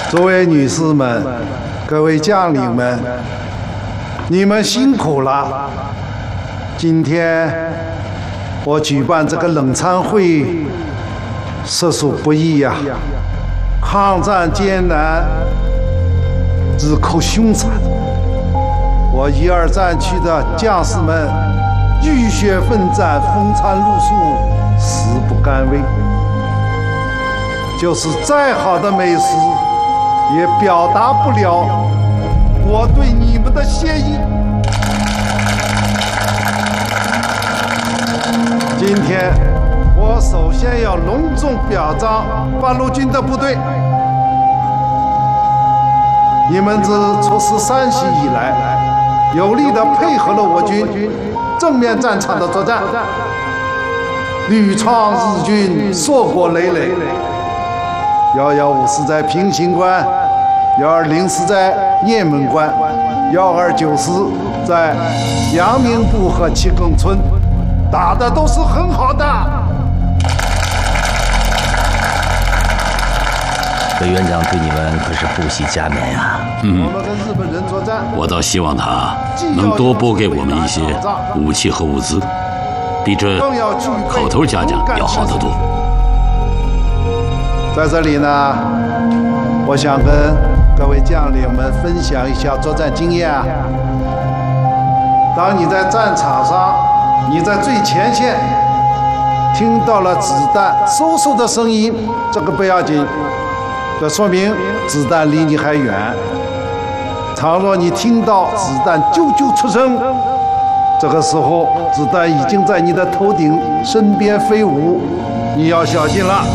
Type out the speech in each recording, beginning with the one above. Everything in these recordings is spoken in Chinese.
诸位女士们，各位将领们，你们辛苦了。今天我举办这个冷餐会，实属不易呀。抗战艰难，日寇凶残，我1、2战区的将士们浴血奋战，风餐露宿，死不甘为。就是再好的美食，也表达不了我对你们的谢意。今天我首先要隆重表彰八路军的部队，你们自出师山西以来，有力地配合了我军正面战场的作战，屡创日军硕果累累。115是在平型关，120是在雁门关，129师在阳明部和七更村，打的都是很好的。 委员长对你们可是不惜加冕呀。 我们跟日本人作战， 我倒希望他能多拨给我们一些武器和物资，比这口头嘉奖要好得多。 在这里呢，我想跟各位将领们分享一下作战经验啊。当你在战场上，你在最前线，听到了子弹嗖嗖的声音，这个不要紧，这说明子弹离你还远。倘若你听到子弹啾啾出声，这个时候子弹已经在你的头顶身边飞舞，你要小心了。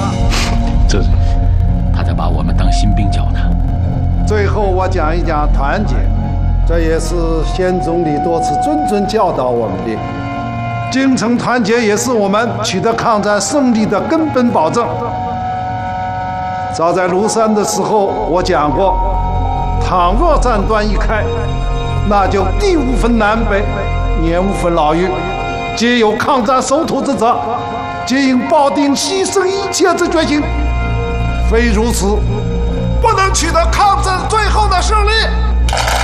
他在把我们当新兵教呢。 最后我讲一讲团结，这也是先总理多次谆谆教导我们的。精诚团结也是我们取得抗战胜利的根本保证。早在庐山的时候，我讲过，倘若战端一开，那就地无分南北，年无分老幼，皆有抗战守土之责，皆应抱定牺牲一切之决心。非如此，不能取得抗战最后的胜利。